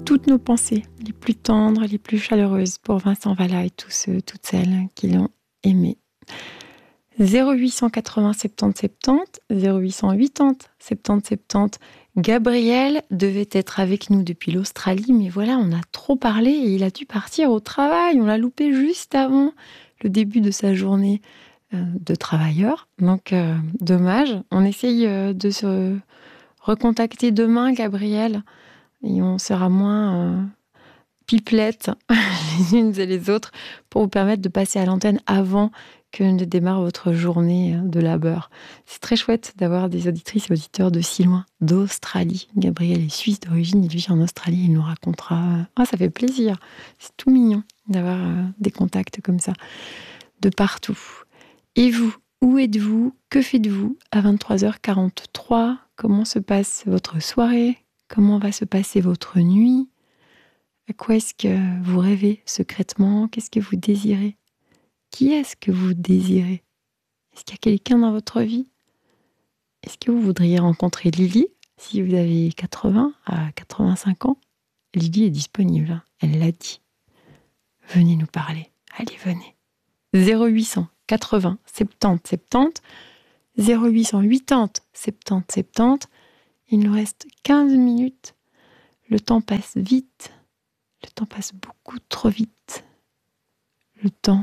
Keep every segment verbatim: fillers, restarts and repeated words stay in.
toutes nos pensées, les plus tendres, les plus chaleureuses pour Vincent Vallat et tous ceux, toutes celles qui l'ont aimé. zéro huit cent quatre-vingts soixante-dix soixante-dix, zéro huit cent quatre-vingts soixante-dix soixante-dix. Gabriel devait être avec nous depuis l'Australie, mais voilà, on a trop parlé et il a dû partir au travail. On l'a loupé juste avant le début de sa journée euh, de travailleur. Donc, euh, dommage. On essaye euh, de se recontacter demain, Gabriel, et on sera moins euh, pipelettes les unes et les autres pour vous permettre de passer à l'antenne avant que ne démarre votre journée de labeur. C'est très chouette d'avoir des auditrices et auditeurs de si loin, d'Australie. Gabriel est suisse d'origine, il vit en Australie, il nous racontera... Ah, ça fait plaisir, c'est tout mignon d'avoir euh, des contacts comme ça, de partout. Et vous, où êtes-vous? Que faites-vous à vingt-trois heures quarante-trois? Comment se passe votre soirée? Comment va se passer votre nuit? À quoi est-ce que vous rêvez secrètement? Qu'est-ce que vous désirez? Qui est-ce que vous désirez? Est-ce qu'il y a quelqu'un dans votre vie? Est-ce que vous voudriez rencontrer Lily? Si vous avez quatre-vingts à quatre-vingt-cinq ans, Lily est disponible, elle l'a dit. Venez nous parler, allez, venez. zéro huit cent quatre-vingts soixante-dix soixante-dix, zéro huit cent quatre-vingts soixante-dix soixante-dix. Il nous reste quinze minutes. Le temps passe vite. Le temps passe beaucoup trop vite. Le temps...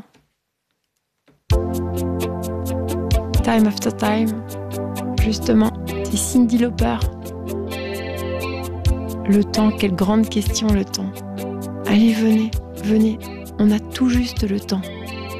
Time After Time, justement, c'est Cyndi Lauper. Le temps, quelle grande question le temps. Allez, venez, venez, on a tout juste le temps.